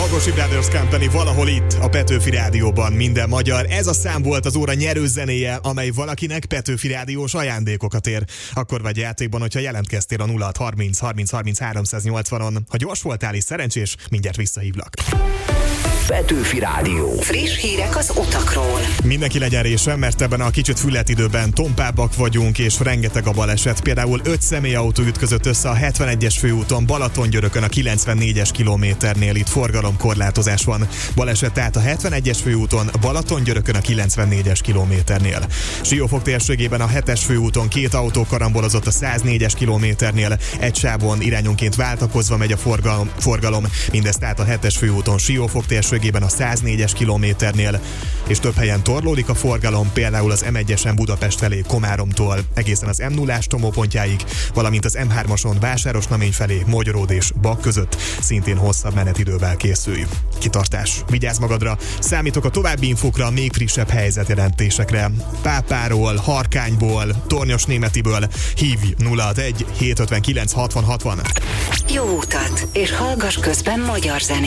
Lagosi Brothers Company valahol itt, a Petőfi Rádióban, minden magyar. Ez a szám volt az óra nyerő zenéje, amely valakinek Petőfi Rádiós ajándékokat ér. Akkor vagy játékban, hogyha jelentkeztél a 0630 30 30 380-on. Ha gyors voltál és szerencsés, mindjárt visszahívlak. Petőfi Rádió. Friss hírek az utakról. Mindenki legyen résen, mert ebben a kicsit fülletidőben tompábbak vagyunk, és rengeteg a baleset. Például 5 személyautó ütközött össze a 71-es főúton Balatongyörökön a 94-es kilométernél. Itt forgalomkorlátozás van. Baleset tehát a 71-es főúton Balatongyörökön a 94-es kilométernél. Siófok térségében a 7-es főúton 2 autó karambolozott a 104-es kilométernél. Egy sávon irányonként váltakozva megy a forgalom. Mindez tehát a 7-es főúton Siófok térségében a 104-es kilométernél, és több helyen torlódik a forgalom, például az M1-esen Budapest felé Komáromtól egészen az M0-ás csomópontjáig, valamint az M3-ason Vásárosnamény felé Mogyoród és Bak között szintén hosszabb menetidővel készülj. Kitartás, vigyázz magadra, számítok a további infókra, a még frissebb helyzetjelentésekre. Pápáról, Harkányból, Tornyosnémetiből hívj 061 759 60 60. Jó utat, és hallgass közben magyar zenét.